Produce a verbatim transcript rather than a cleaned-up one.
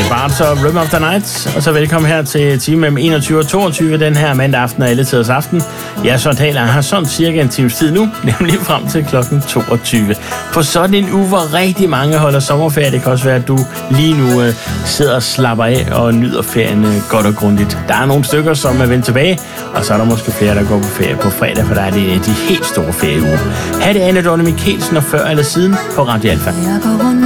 Bards og Rhythm of the Night. Og så velkommen her til time mellem enogtyve og toogtyve den her mandag aften og alle tiders aften. Jeg så taler har sådan cirka en times tid nu, nemlig frem til klokken toogtyve. På sådan en uge, hvor rigtig mange holder sommerferie. Det kan også være, at du lige nu øh, sidder og slapper af og nyder ferien øh, godt og grundigt. Der er nogle stykker, som er vendt tilbage, og så er der måske flere, der går på ferie på fredag, for der er det de helt store ferieuger. Her er det Anne Dorte Mikkelsen og før eller siden på Radio Alfa. Jeg går rundt